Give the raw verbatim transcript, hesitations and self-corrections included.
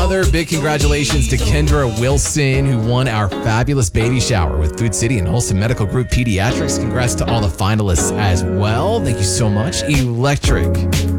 another big congratulations to Kendra Wilson, who won our fabulous baby shower with Food City and Olsen Medical Group Pediatrics. Congrats to all the finalists as well. Thank you so much. Electric